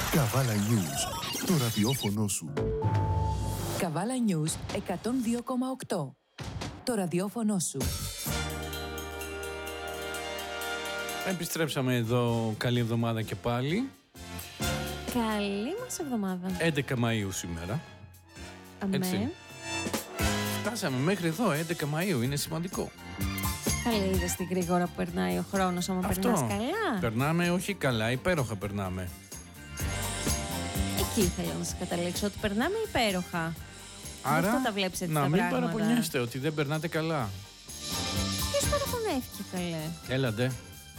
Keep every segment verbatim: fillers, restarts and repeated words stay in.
Καβάλα News, το ραδιόφωνο σου. Καβάλα News εκατόν δύο κόμμα οκτώ. Το ραδιόφωνο σου. Επιστρέψαμε εδώ, καλή εβδομάδα και πάλι. Καλή μας εβδομάδα. έντεκα Μαΐου σήμερα. Αμέ. Έτσι. Φτάσαμε μέχρι εδώ, έντεκα Μαΐου, είναι σημαντικό. Καλή, είδες τι γρήγορα που περνάει ο χρόνος, άμα Αυτό. περνάς καλά. Περνάμε, όχι καλά, υπέροχα περνάμε. Εκεί ήθελα να σας καταλήξω, ότι περνάμε υπέροχα. Άρα, αυτό τα βλέπεις έτσι να τα μην πράγματα. παραπονιέστε ότι δεν περνάτε καλά. Ποιος παραπονέθηκε, καλέ? Έλαντε.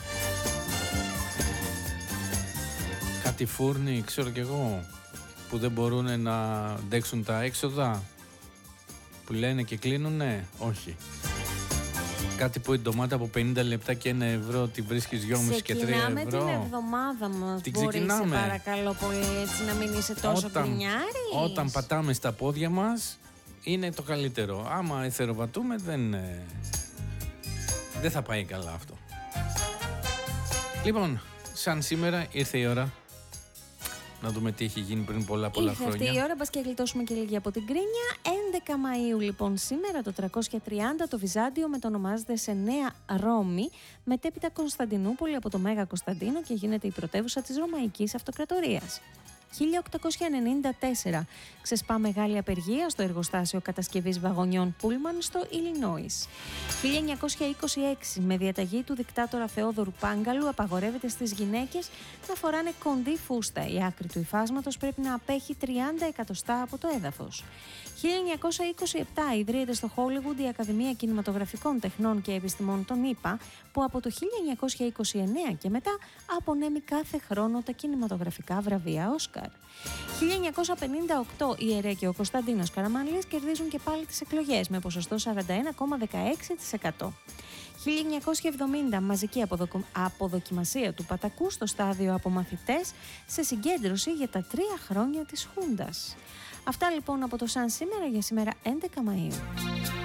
Κάτι φούρνοι, ξέρω κι εγώ, που δεν μπορούν να αντέξουν τα έξοδα, που λένε και κλείνουνε. Όχι. Κάτι που η ντομάτα από πενήντα λεπτά και ένα ευρώ τη βρίσκεις δυόμισι και τρία ευρώ. Ξεκινάμε την εβδομάδα μας. Την Μπορείς, ξεκινάμε. σε παρακαλώ πολύ, έτσι να μην είσαι τόσο Όταν, γκρινιάρης. όταν πατάμε στα πόδια μας είναι το καλύτερο. Άμα εθεροβατούμε δεν, ε, δεν θα πάει καλά αυτό. Λοιπόν, σαν σήμερα ήρθε η ώρα να δούμε τι έχει γίνει πριν πολλά πολλά Ήρθε χρόνια. αυτή η ώρα, μπας και γλιτώσουμε και λίγη από την κρίνια. έντεκα Μαΐου λοιπόν σήμερα το τριακόσια τριάντα το Βυζάντιο μετονομάζεται σε Νέα Ρώμη, μετέπειτα Κωνσταντινούπολη από το Μέγα Κωνσταντίνο και γίνεται η πρωτεύουσα της Ρωμαϊκής Αυτοκρατορίας. χίλια οκτακόσια ενενήντα τέσσερα ξεσπά μεγάλη απεργία στο εργοστάσιο κατασκευής βαγονιών Πούλμαν στο Ιλινόις. χίλια εννιακόσια είκοσι έξι με διαταγή του δικτάτορα Θεόδωρου Πάγκαλου απαγορεύεται στις γυναίκες να φοράνε κοντή φούστα. Η άκρη του υφάσματος πρέπει να απέχει τριάντα εκατοστά από το έδαφος. χίλια εννιακόσια είκοσι επτά ιδρύεται στο Χόλιγουντ η Ακαδημία Κινηματογραφικών Τεχνών και Επιστημών των ΗΠΑ, που από το χίλια εννιακόσια είκοσι εννέα και μετά απονέμει κάθε χρόνο τα κινηματογραφικά βραβεία Όσκαρ. χίλια εννιακόσια πενήντα οκτώ η ΕΡΕ και ο Κωνσταντίνος Καραμανλής κερδίζουν και πάλι τις εκλογές με ποσοστό σαράντα ένα κόμμα δεκαέξι τοις εκατό. χίλια εννιακόσια εβδομήντα μαζική αποδοκο... αποδοκιμασία του Πατακού στο στάδιο από μαθητές σε συγκέντρωση για τα τρία χρόνια της Χούντας. Αυτά λοιπόν από το Σαν σήμερα για σήμερα έντεκα Μαΐου.